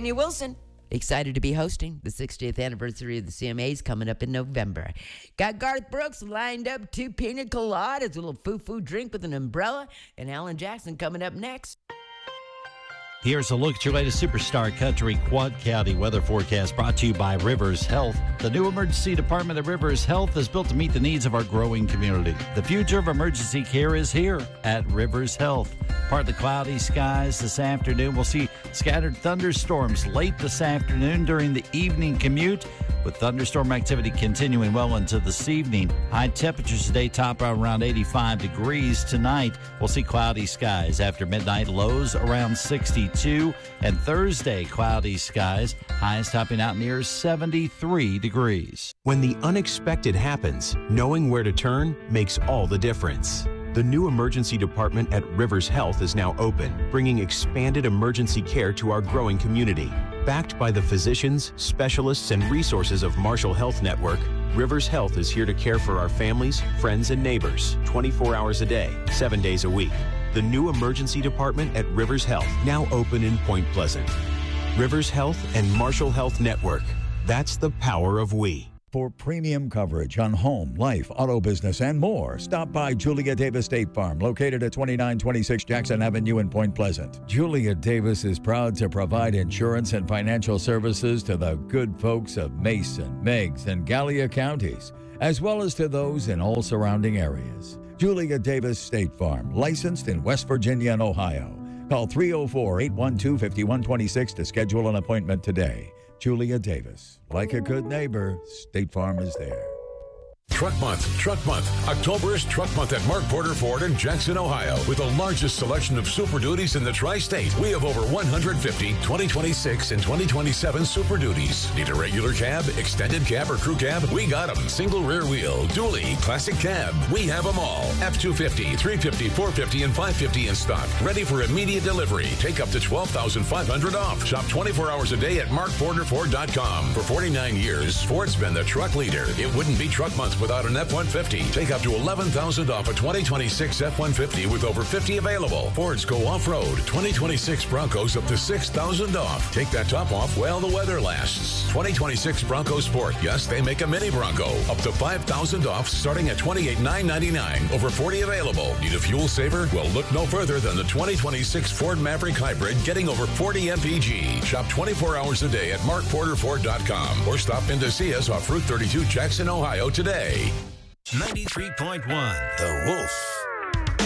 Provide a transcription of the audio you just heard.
Whitney Wilson. Excited to be hosting the 60th anniversary of the CMAs coming up in November. Got Garth Brooks lined up 2 pina coladas, a little foo-foo drink with an umbrella, and Alan Jackson coming up next. Here's a look at your latest Superstar Country Quad County weather forecast brought to you by Rivers Health. The new emergency department at Rivers Health is built to meet the needs of our growing community. The future of emergency care is here at Rivers Health. Partly cloudy skies this afternoon. We'll see scattered thunderstorms late this afternoon during the evening commute, with thunderstorm activity continuing well into this evening. High temperatures today top out around 85 degrees. Tonight, we'll see cloudy skies after midnight, lows around 62. And Thursday, cloudy skies, highs topping out near 73 degrees. When the unexpected happens, knowing where to turn makes all the difference. The new emergency department at Rivers Health is now open, bringing expanded emergency care to our growing community. Backed by the physicians, specialists, and resources of Marshall Health Network, Rivers Health is here to care for our families, friends, and neighbors 24 hours a day, 7 days a week. The new emergency department at Rivers Health, now open in Point Pleasant. Rivers Health and Marshall Health Network. That's the power of we. For premium coverage on home, life, auto business, and more, stop by Julia Davis State Farm, located at 2926 Jackson Avenue in Point Pleasant. Julia Davis is proud to provide insurance and financial services to the good folks of Mason, Meigs, and Gallia counties, as well as to those in all surrounding areas. Julia Davis State Farm, licensed in West Virginia and Ohio. Call 304-812-5126 to schedule an appointment today. Julia Davis. Like a good neighbor, State Farm is there. Truck Month. October is Truck Month at Mark Porter Ford in Jackson, Ohio. With the largest selection of Super Duties in the Tri-State, we have over 150 2026 and 2027 Super Duties. Need a regular cab, extended cab, or crew cab? We got them. Single rear wheel, dually, classic cab. We have them all. F-250, 350, 450, and 550 in stock. Ready for immediate delivery. Take up to $12,500 off. Shop 24 hours a day at markporterford.com. For 49 years, Ford's been the truck leader. It wouldn't be Truck Month without an F-150. Take up to $11,000 off a 2026 F-150 with over 50 available. Fords go off-road. 2026 Broncos up to $6,000 off. Take that top off while the weather lasts. 2026 Bronco Sport. Yes, they make a mini Bronco. Up to $5,000 off starting at $28,999. Over 40 available. Need a fuel saver? Well, look no further than the 2026 Ford Maverick Hybrid getting over 40 mpg. Shop 24 hours a day at markporterford.com or stop in to see us off Route 32 Jackson, Ohio today. 93.1 The Wolf.